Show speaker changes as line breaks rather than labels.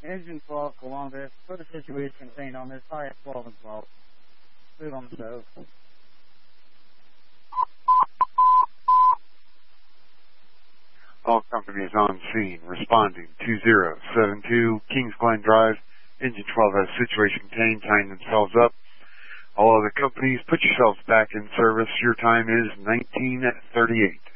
Engine 12, Columbus. For the situation contained on this, high at 12 and 12. Food on the stove.
All companies on scene responding. 2072 Kings Glen Drive. Engine 12 has situation contained, tying themselves up. All other companies, put yourselves back in service. Your time is 19:38.